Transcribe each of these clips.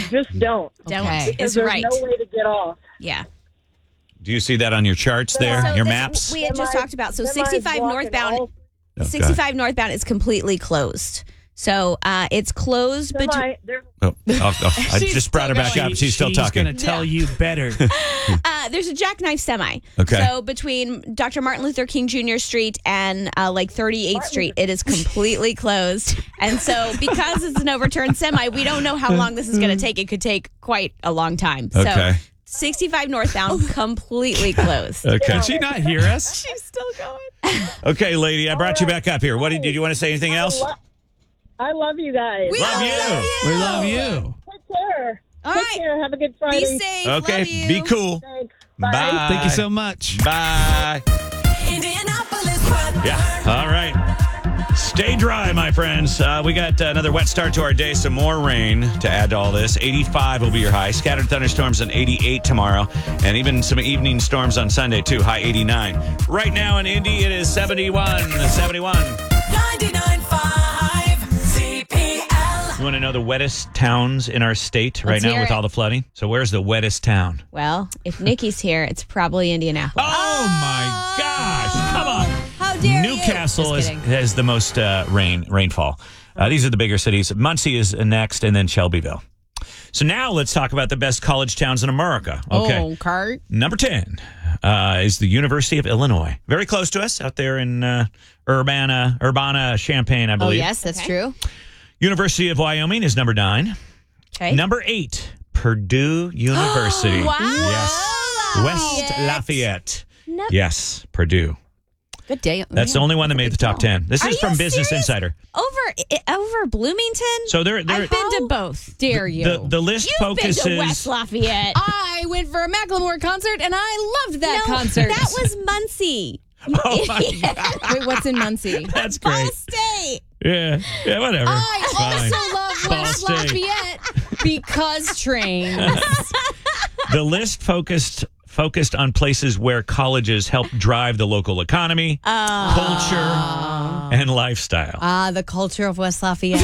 Just don't. Okay. Because Is there's right. no way to get off. Yeah. Do you see that on your charts there, So your this- maps? We had just talked about. So Semis 65 blocking northbound. all- Oh, 65 northbound is completely closed. So it's closed between. there's I just brought her back up. She's still talking. She's going to tell you better. There's a jackknife semi. Okay. So between Dr. Martin Luther King Jr. Street and 38th Street, it is completely closed. And so because it's an overturned semi, we don't know how long this is going to take. It could take quite a long time. Okay. So 65 northbound, completely closed. Okay. Can she not hear us? She's still going. Okay, lady, I brought you back up here. Did you want to say anything else? I love you guys. Love you. We love you. Take care. All Take right. care. Have a good Friday. Be safe. Okay, Love you. be cool. Thanks. Bye. Thank you so much. Bye. Yeah. All right. Stay dry, my friends. We got another wet start to our day. Some more rain to add to all this. 85 will be your high. Scattered thunderstorms on 88 tomorrow. And even some evening storms on Sunday, too. High 89. Right now in Indy, it is 71. 71. 99.5 CPL. You want to know the wettest towns in our state right Let's now hear with it. all the flooding? So where's the wettest town? Well, if Nikki's here, it's probably Indianapolis. Oh, my gosh. Come on. How dare Newcastle Just kidding. has the most rainfall. These are the bigger cities. Muncie is next, and then Shelbyville. So now let's talk about the best college towns in America. Okay. Oh, Kurt. Number 10 is the University of Illinois. Very close to us out there in Urbana-Champaign, I Oh, believe. yes, that's true. University of Wyoming is number 9. Okay. Number 8, Purdue University. Wow. Yes. West Lafayette. No. Yes, Purdue. Good day. That's the only one that made the top 10. This Are is from you Business serious? Insider. Over Bloomington? So they're I've been to both. Dare you? the list You've been focuses. to West Lafayette. I went for a Macklemore concert and I loved that No, concert. That was Muncie. Oh my God, Wait, what's in Muncie? that's Ball great. State. Yeah, whatever. I Fine. also love Ball West State. Lafayette because trains. The list focused on places where colleges help drive the local economy, culture, and lifestyle. The culture of West Lafayette.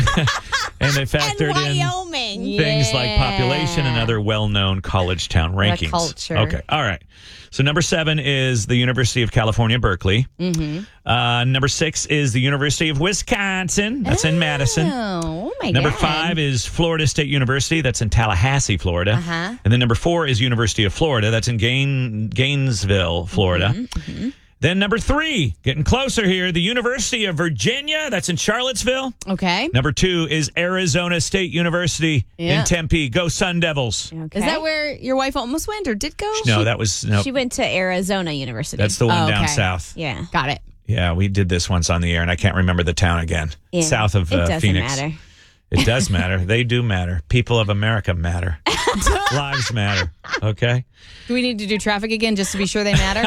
And they And factored in Wyoming. things like population and other well-known college town rankings. culture. Okay, all right. So number 7 is the University of California, Berkeley. Mm-hmm. Number 6 is the University of Wisconsin. That's in Madison. Oh my Number God. 5 is Florida State University. That's in Tallahassee, Florida. Uh-huh. And then number 4 is University of Florida. That's in Gainesville, Florida. Then number 3, getting closer here, the University of Virginia. That's in Charlottesville. Okay. Number 2 is Arizona State University Yeah. in Tempe. Go Sun Devils. Okay. Is that where your wife almost went or did go? No, that was no. She went to Arizona University. That's the one Oh, down okay. south. Yeah. Got it. Yeah, we did this once on the air, and I can't remember the town again. Yeah. South of It doesn't Phoenix. matter. It does matter. They do matter. People of America matter. Lives matter. Okay. Do we need to do traffic again just to be sure they matter?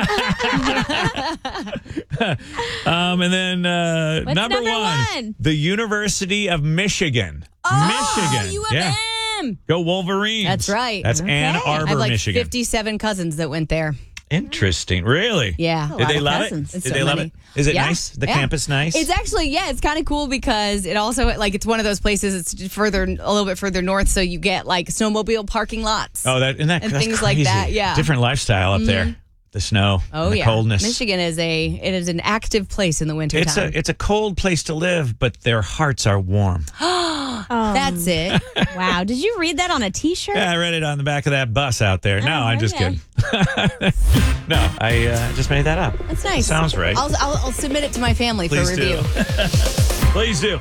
And then What's number number 1, one? the University of Michigan. Michigan. U of Yeah. M. Go Wolverines. That's right. That's Ann I Arbor, have like Michigan. 57 cousins that went there. Interesting. Really? Yeah. Did they of love cousins. it? It's Did so they love many. it? Is it Yeah. nice? The Yeah. campus nice? It's actually, it's kind of cool because it also, it's one of those places, it's a little bit further north, so you get like snowmobile parking lots. Oh, that's and things like crazy. that, yeah. Different lifestyle up there. The snow, Oh, and the yeah. coldness. Michigan it is an active place in the winter It's time. a cold place to live, but their hearts are warm. That's it. Wow. Did you read that on a T-shirt? Yeah, I read it on the back of that bus out there. No, I'm just okay. kidding. No, I just made that up. That's nice. Sounds right. I'll submit it to my family Please for do. review. Please do.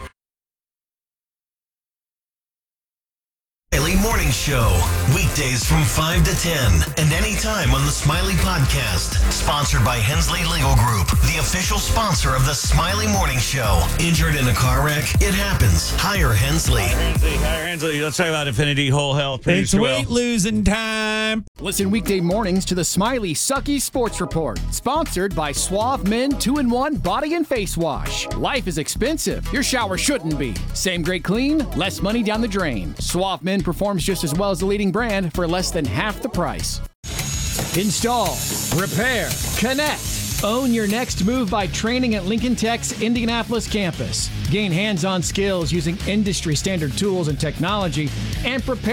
Daily Morning Show. Weekdays from 5 to 10 and anytime on the Smiley Podcast. Sponsored by Hensley Legal Group, the official sponsor of the Smiley Morning Show. Injured in a car wreck? It happens. Hire Hensley. Hire Hensley. Let's talk about Infinity Whole Health. It's Producer weight Will. losing time. Listen weekday mornings to the Smiley Sucky Sports Report, sponsored by Suave Men 2-in-1 Body and Face Wash. Life is expensive. Your shower shouldn't be. Same great clean, less money down the drain. Suave Men performs just as well as the leading brand for less than half the price. Install, repair, connect. Own your next move by training at Lincoln Tech's Indianapolis campus. Gain hands-on skills using industry-standard tools and technology and prepare